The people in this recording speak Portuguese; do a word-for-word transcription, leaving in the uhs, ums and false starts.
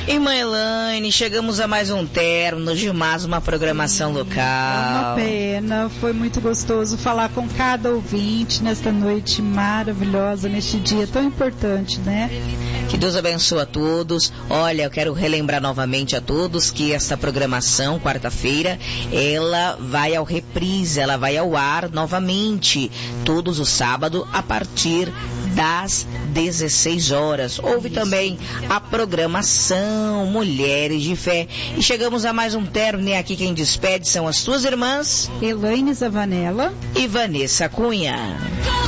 Irmã Elaine, chegamos a mais um término de mais uma programação local. É uma pena, foi muito gostoso falar com cada ouvinte nesta noite maravilhosa, neste dia tão importante, né? Que Deus abençoe a todos. Olha, eu quero relembrar novamente a todos que esta programação, quarta-feira, ela vai ao reprise, ela vai ao ar novamente, todos os sábados, a partir das dezesseis horas. Houve também a programação Mulheres de Fé. E chegamos a mais um término, e aqui quem despede são as tuas irmãs Elaine Zavanella e Vanessa Cunha.